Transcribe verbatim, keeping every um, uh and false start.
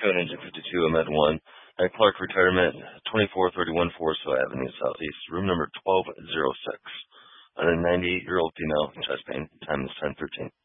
Go Ninja fifty-two, Ahmed one. At Clark Retirement, twenty-four thirty-one Forestville Avenue, Southeast, room number twelve oh six. On a ninety-eight-year-old female, chest pain. Time is ten thirteen.